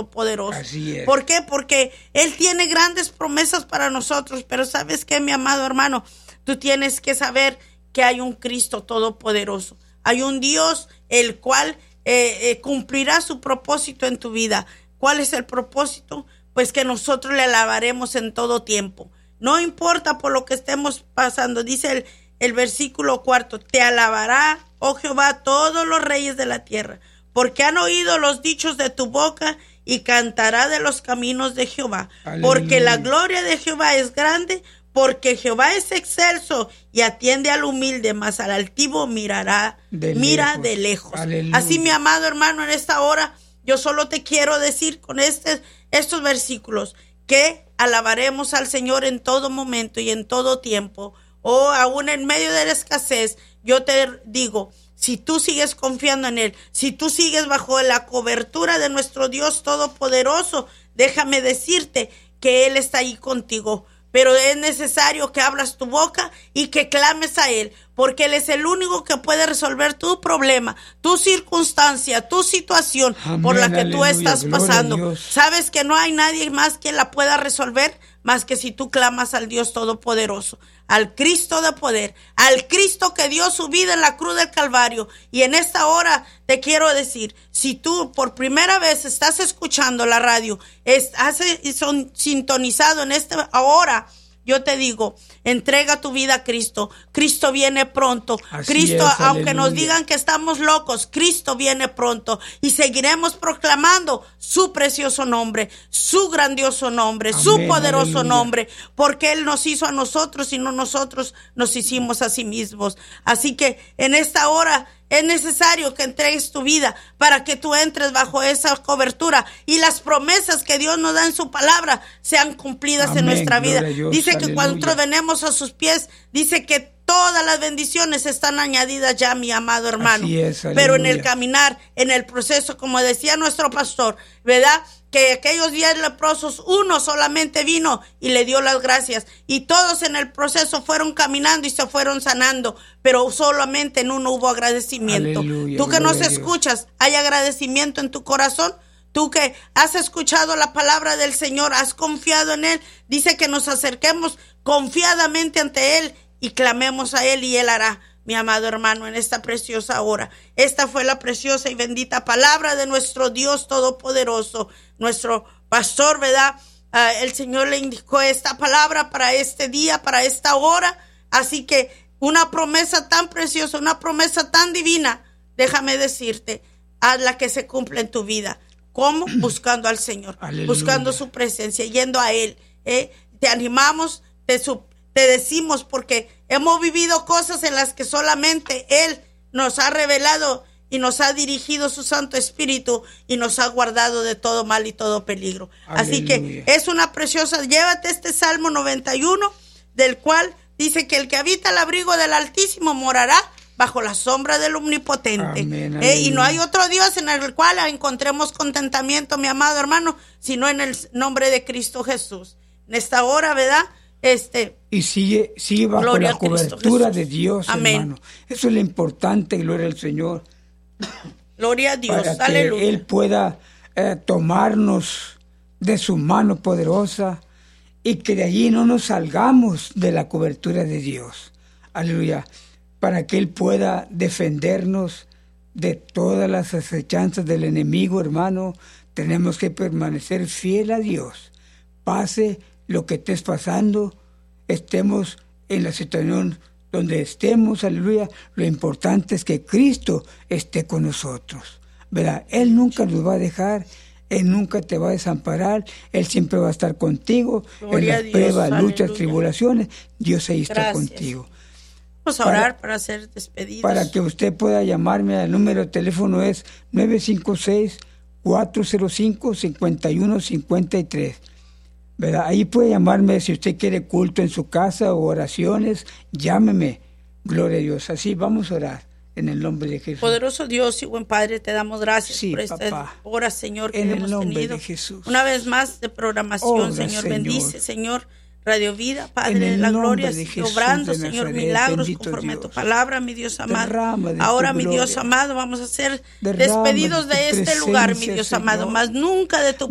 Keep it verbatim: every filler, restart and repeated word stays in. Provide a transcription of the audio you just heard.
Todopoderoso. Así es. ¿Por qué? Porque Él tiene grandes promesas para nosotros, pero ¿sabes qué, mi amado hermano? Tú tienes que saber que hay un Cristo Todopoderoso. Hay un Dios el cual eh, eh, cumplirá su propósito en tu vida. ¿Cuál es el propósito? Pues que nosotros le alabaremos en todo tiempo. No importa por lo que estemos pasando. Dice el, el versículo cuarto, te alabará, oh Jehová, todos los reyes de la tierra, porque han oído los dichos de tu boca y cantará de los caminos de Jehová. Aleluya. Porque la gloria de Jehová es grande, porque Jehová es excelso y atiende al humilde, mas al altivo mirará, de mira lejos. de lejos. Aleluya. Así, mi amado hermano, en esta hora, yo solo te quiero decir con este, estos versículos, que alabaremos al Señor en todo momento y en todo tiempo, o aún en medio de la escasez. Yo te digo, si tú sigues confiando en Él, si tú sigues bajo la cobertura de nuestro Dios Todopoderoso, déjame decirte que Él está ahí contigo. Pero es necesario que abras tu boca y que clames a Él, porque Él es el único que puede resolver tu problema, tu circunstancia, tu situación. Amén, por la que aleluya, tú estás pasando. Sabes que no hay nadie más que la pueda resolver más que si tú clamas al Dios Todopoderoso, al Cristo de poder, al Cristo que dio su vida en la cruz del Calvario. Y en esta hora te quiero decir, si tú por primera vez estás escuchando la radio, has sintonizado en esta hora, yo te digo, entrega tu vida a Cristo. Cristo viene pronto. Así Cristo, es, aunque nos digan que estamos locos, Cristo viene pronto. Y seguiremos proclamando su precioso nombre, su grandioso nombre, Amén, su poderoso aleluya. nombre, porque Él nos hizo a nosotros y no nosotros nos hicimos a sí mismos. Así que en esta hora es necesario que entregues tu vida para que tú entres bajo esa cobertura y las promesas que Dios nos da en su palabra sean cumplidas Amén, en nuestra vida. Dice que aleluya. Cuando venemos a sus pies, dice que todas las bendiciones están añadidas ya, mi amado hermano. Así es, pero en el caminar, en el proceso, como decía nuestro pastor, ¿verdad? Que aquellos diez leprosos, uno solamente vino y le dio las gracias. Y todos en el proceso fueron caminando y se fueron sanando. Pero solamente en uno hubo agradecimiento. Aleluya, tú que nos escuchas, ¿hay agradecimiento en tu corazón? Tú que has escuchado la palabra del Señor, has confiado en Él. Dice que nos acerquemos confiadamente ante Él y clamemos a Él y Él hará. Mi amado hermano, en esta preciosa hora, esta fue la preciosa y bendita palabra de nuestro Dios Todopoderoso, nuestro pastor, ¿verdad? Uh, el Señor le indicó esta palabra para este día, para esta hora, así que una promesa tan preciosa, una promesa tan divina, déjame decirte, hazla que se cumpla en tu vida. ¿Cómo? Buscando al Señor, Aleluya. Buscando su presencia, yendo a Él. ¿eh? Te animamos, te suplicamos, te decimos porque hemos vivido cosas en las que solamente Él nos ha revelado y nos ha dirigido su Santo Espíritu y nos ha guardado de todo mal y todo peligro. Aleluya. Así que es una preciosa, llévate este Salmo noventa y uno, del cual dice que el que habita el abrigo del Altísimo morará bajo la sombra del Omnipotente. Amén, eh, y no hay otro Dios en el cual encontremos contentamiento, mi amado hermano, sino en el nombre de Cristo Jesús. En esta hora, ¿verdad? Este, y sigue, sigue bajo la cobertura de Dios, Amén. Hermano. Eso es lo importante, gloria al Señor. Gloria a Dios, para aleluya. Que Él pueda eh, tomarnos de su mano poderosa y que de allí no nos salgamos de la cobertura de Dios. Aleluya. Para que Él pueda defendernos de todas las acechanzas del enemigo, hermano. Tenemos que permanecer fiel a Dios. Pase lo que estés pasando, estemos en la situación donde estemos, aleluya, lo importante es que Cristo esté con nosotros, ¿verdad? Él nunca nos va a dejar, Él nunca te va a desamparar, Él siempre va a estar contigo. Gloria en las pruebas, aleluya. Luchas, tribulaciones, Dios ahí está Gracias. Contigo. Vamos a orar para, para ser despedidos. Para que usted pueda llamarme, al número de teléfono es nueve cinco seis, cuatro cero cinco, cinco uno cinco tres. ¿Verdad? Ahí puede llamarme si usted quiere culto en su casa o oraciones, llámeme, gloria a Dios. Así vamos a orar en el nombre de Jesús. Poderoso Dios y buen Padre, te damos gracias sí, por esta papá. hora, Señor, que en hemos el nombre tenido. De Jesús. Una vez más de programación, Obra, Señor, Señor, bendice, Señor, Radio Vida, Padre de la gloria, sigue obrando, Señor, Nazaret, milagros conforme Dios. A tu palabra, mi Dios amado. De Ahora, mi gloria. Dios amado, vamos a ser Derrama despedidos de de este lugar, mi Dios Señor. amado, más nunca de tu